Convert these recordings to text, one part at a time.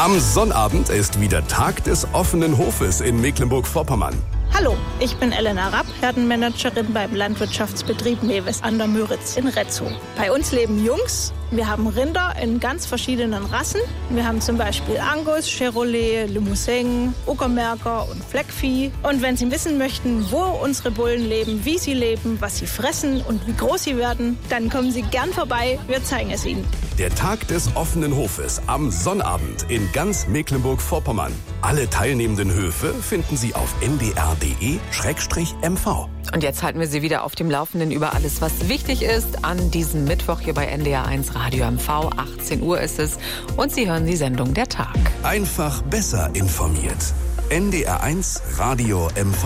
Am Sonnabend ist wieder Tag des offenen Hofes in Mecklenburg-Vorpommern. Hallo, ich bin Elena Rapp, Herdenmanagerin beim Landwirtschaftsbetrieb Mewes an der Müritz in Retzow. Bei uns leben Jungs. Wir haben Rinder in ganz verschiedenen Rassen. Wir haben zum Beispiel Angus, Chevrolet, Limousin, Uckermärker und Fleckvieh. Und wenn Sie wissen möchten, wo unsere Bullen leben, wie sie leben, was sie fressen und wie groß sie werden, dann kommen Sie gern vorbei. Wir zeigen es Ihnen. Der Tag des offenen Hofes am Sonnabend in ganz Mecklenburg-Vorpommern. Alle teilnehmenden Höfe finden Sie auf ndr.de/mv. Und jetzt halten wir Sie wieder auf dem Laufenden über alles, was wichtig ist an diesem Mittwoch hier bei NDR1 Radio MV. 18 Uhr ist es und Sie hören die Sendung Der Tag. Einfach besser informiert. NDR1 Radio MV.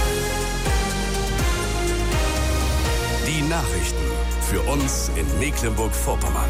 Die Nachrichten für uns in Mecklenburg-Vorpommern.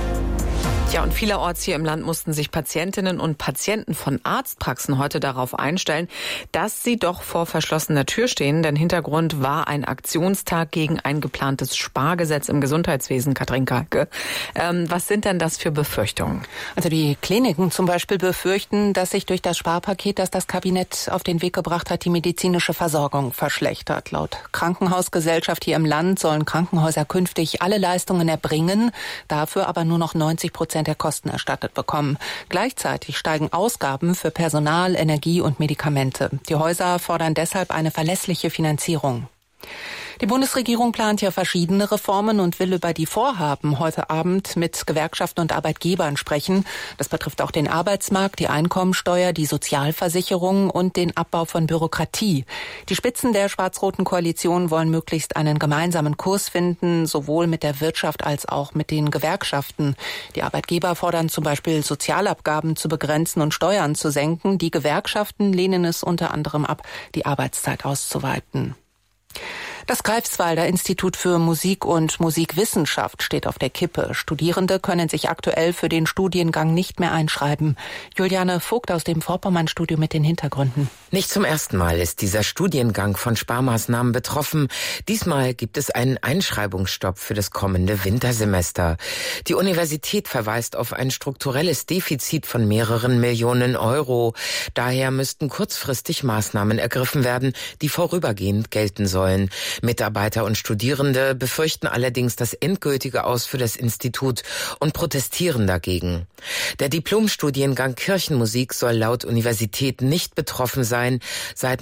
Ja, und vielerorts hier im Land mussten sich Patientinnen und Patienten von Arztpraxen heute darauf einstellen, dass sie doch vor verschlossener Tür stehen. Denn Hintergrund war ein Aktionstag gegen ein geplantes Spargesetz im Gesundheitswesen. Katrin Kalke, was sind denn das für Befürchtungen? Also die Kliniken zum Beispiel befürchten, dass sich durch das Sparpaket, das das Kabinett auf den Weg gebracht hat, die medizinische Versorgung verschlechtert. Laut Krankenhausgesellschaft hier im Land sollen Krankenhäuser künftig alle Leistungen erbringen, dafür aber nur noch 90% der Kosten erstattet bekommen. Gleichzeitig steigen Ausgaben für Personal, Energie und Medikamente. Die Häuser fordern deshalb eine verlässliche Finanzierung. Die Bundesregierung plant ja verschiedene Reformen und will über die Vorhaben heute Abend mit Gewerkschaften und Arbeitgebern sprechen. Das betrifft auch den Arbeitsmarkt, die Einkommensteuer, die Sozialversicherung und den Abbau von Bürokratie. Die Spitzen der schwarz-roten Koalition wollen möglichst einen gemeinsamen Kurs finden, sowohl mit der Wirtschaft als auch mit den Gewerkschaften. Die Arbeitgeber fordern zum Beispiel, Sozialabgaben zu begrenzen und Steuern zu senken. Die Gewerkschaften lehnen es unter anderem ab, die Arbeitszeit auszuweiten. Das Greifswalder Institut für Musik und Musikwissenschaft steht auf der Kippe. Studierende können sich aktuell für den Studiengang nicht mehr einschreiben. Juliane Vogt aus dem Vorpommern-Studio mit den Hintergründen. Nicht zum ersten Mal ist dieser Studiengang von Sparmaßnahmen betroffen. Diesmal gibt es einen Einschreibungsstopp für das kommende Wintersemester. Die Universität verweist auf ein strukturelles Defizit von mehreren Millionen Euro. Daher müssten kurzfristig Maßnahmen ergriffen werden, die vorübergehend gelten sollen. Mitarbeiter und Studierende befürchten allerdings das endgültige Aus für das Institut und protestieren dagegen. Der Diplomstudiengang Kirchenmusik soll laut Universität nicht betroffen sein. Seit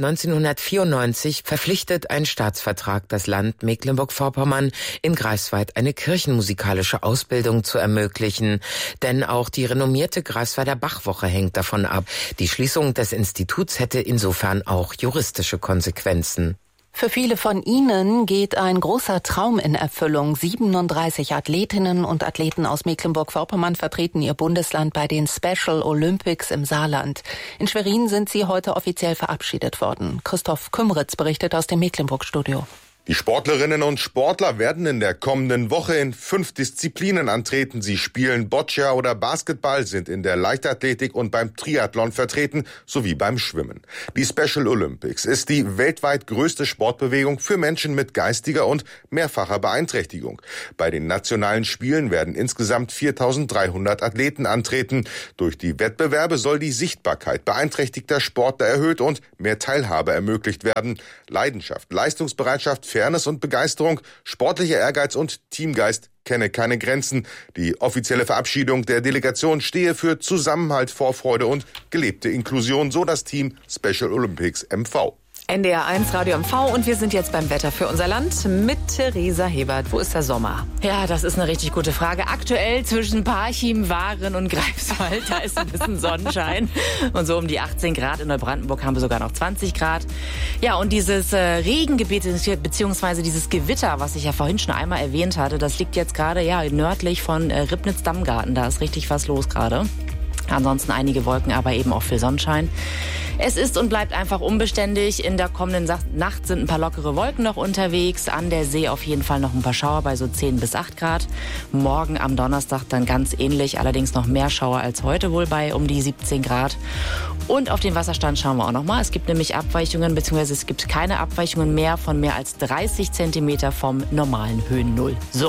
1994 verpflichtet ein Staatsvertrag das Land Mecklenburg-Vorpommern, in Greifswald eine kirchenmusikalische Ausbildung zu ermöglichen. Denn auch die renommierte Greifswalder Bachwoche hängt davon ab. Die Schließung des Instituts hätte insofern auch juristische Konsequenzen. Für viele von Ihnen geht ein großer Traum in Erfüllung. 37 Athletinnen und Athleten aus Mecklenburg-Vorpommern vertreten ihr Bundesland bei den Special Olympics im Saarland. In Schwerin sind sie heute offiziell verabschiedet worden. Christoph Kümritz berichtet aus dem Mecklenburg-Studio. Die Sportlerinnen und Sportler werden in der kommenden Woche in 5 Disziplinen antreten. Sie spielen Boccia oder Basketball, sind in der Leichtathletik und beim Triathlon vertreten, sowie beim Schwimmen. Die Special Olympics ist die weltweit größte Sportbewegung für Menschen mit geistiger und mehrfacher Beeinträchtigung. Bei den nationalen Spielen werden insgesamt 4.300 Athleten antreten. Durch die Wettbewerbe soll die Sichtbarkeit beeinträchtigter Sportler erhöht und mehr Teilhabe ermöglicht werden. Leidenschaft, Leistungsbereitschaft, Fairness und Begeisterung, sportlicher Ehrgeiz und Teamgeist kenne keine Grenzen. Die offizielle Verabschiedung der Delegation stehe für Zusammenhalt, Vorfreude und gelebte Inklusion, so das Team Special Olympics MV. NDR1 Radio MV und wir sind jetzt beim Wetter für unser Land mit Theresa Hebert. Wo ist der Sommer? Ja, das ist eine richtig gute Frage. Aktuell zwischen Parchim, Waren und Greifswald, da ist ein bisschen Sonnenschein. Und so um die 18 Grad. In Neubrandenburg haben wir sogar noch 20 Grad. Ja, und dieses Regengebiet beziehungsweise dieses Gewitter, was ich ja vorhin schon einmal erwähnt hatte, das liegt jetzt gerade nördlich von Ribnitz-Dammgarten. Da ist richtig was los gerade. Ansonsten einige Wolken, aber eben auch viel Sonnenschein. Es ist und bleibt einfach unbeständig. In der kommenden Nacht sind ein paar lockere Wolken noch unterwegs. An der See auf jeden Fall noch ein paar Schauer bei so 10 bis 8 Grad. Morgen am Donnerstag dann ganz ähnlich, allerdings noch mehr Schauer als heute, wohl bei um die 17 Grad. Und auf den Wasserstand schauen wir auch noch mal. Es gibt nämlich Abweichungen, beziehungsweise es gibt keine Abweichungen mehr von mehr als 30 Zentimeter vom normalen Höhennull. So.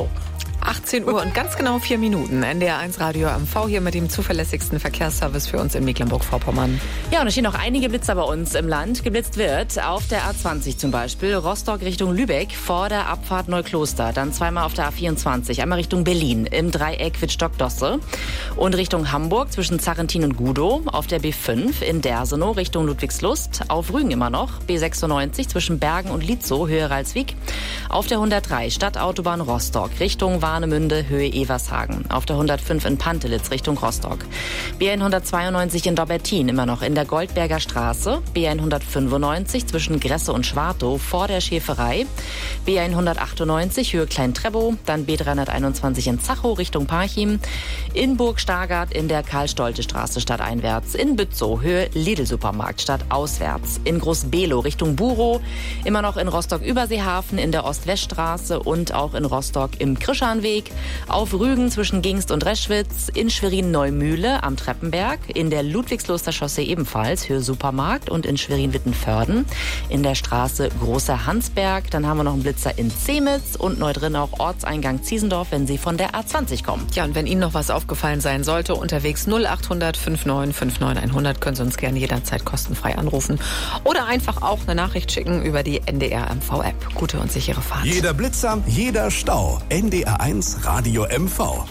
18 Uhr und ganz genau 4 Minuten. NDR1 Radio MV hier mit dem zuverlässigsten Verkehrsservice für uns in Mecklenburg-Vorpommern. Ja, und es stehen noch einige Blitzer bei uns im Land. Geblitzt wird auf der A20 zum Beispiel, Rostock Richtung Lübeck vor der Abfahrt Neukloster. Dann zweimal auf der A24, einmal Richtung Berlin im Dreieck Wittstock-Dosse. Und Richtung Hamburg zwischen Zarrentin und Gudow. Auf der B5 in Dersenow Richtung Ludwigslust. Auf Rügen immer noch. B96 zwischen Bergen und Lietzow, Höhe Ralswiek. Auf der 103 Stadtautobahn Rostock Richtung Warnemünde, Höhe Evershagen. Auf der 105 in Pantelitz Richtung Rostock. B192 in Dobbertin immer noch in der Goldberger Straße. B195 zwischen Gresse und Schwartow vor der Schäferei. B198 Höhe Klein-Trebow. Dann B321 in Zachow Richtung Parchim. In Burg-Stargard in der Karl-Stolte-Straße stadteinwärts. In Bützow Höhe Lidl-Supermarkt stadtauswärts. In Groß-Below Richtung Burow. Immer noch in Rostock-Überseehafen in der Ost-West-Straße und auch in Rostock im Krischanweg. Auf Rügen zwischen Gingst und Reschwitz. In Schwerin-Neumühle am Treppenberg. In der Ludwigsloster Chaussee ebenfalls Höhe Supermarkt und in Schwerin-Wittenförden. In der Straße Großer Hansberg. Dann haben wir noch einen Blitzer in Zemitz und neu drin auch Ortseingang Ziesendorf, wenn Sie von der A20 kommen. Ja, und wenn Ihnen noch was aufgefallen sein sollte, unterwegs 0800 59 59 100 können Sie uns gerne jederzeit kostenfrei anrufen oder einfach auch eine Nachricht schicken über die NDR MV-App. Gute und sichere Fahrt. Jeder Blitzer, jeder Stau. NDR1 Radio MV.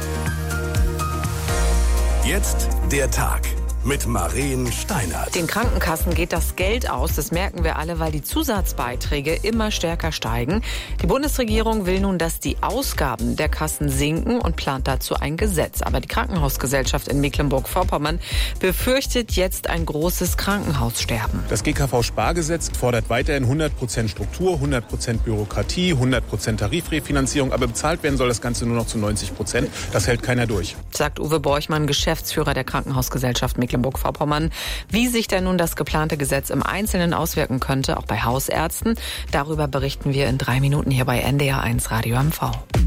Jetzt der Tag mit Maren Steinert. Den Krankenkassen geht das Geld aus, das merken wir alle, weil die Zusatzbeiträge immer stärker steigen. Die Bundesregierung will nun, dass die Ausgaben der Kassen sinken und plant dazu ein Gesetz. Aber die Krankenhausgesellschaft in Mecklenburg-Vorpommern befürchtet jetzt ein großes Krankenhaussterben. Das GKV-Spargesetz fordert weiterhin 100% Struktur, 100% Bürokratie, 100% Tarifrefinanzierung, aber bezahlt werden soll das Ganze nur noch zu 90%. Das hält keiner durch. Sagt Uwe Borchmann, Geschäftsführer der Krankenhausgesellschaft Mecklenburg-Vorpommern. Wie sich denn nun das geplante Gesetz im Einzelnen auswirken könnte, auch bei Hausärzten, darüber berichten wir in 3 Minuten hier bei NDR1 Radio MV.